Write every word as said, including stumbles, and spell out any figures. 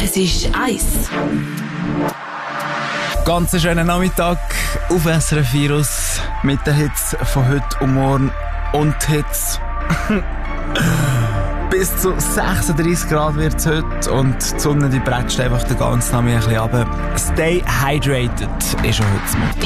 Es ist eins. Ganz einen schönen Nachmittag auf S R F Virus mit den Hits von heute und morgen und Hits. Bis zu sechsunddreissig Grad wird es heute und die Sonne die bretscht einfach den ganzen Tag ein bisschen runter. Stay hydrated ist schon heute das Motto.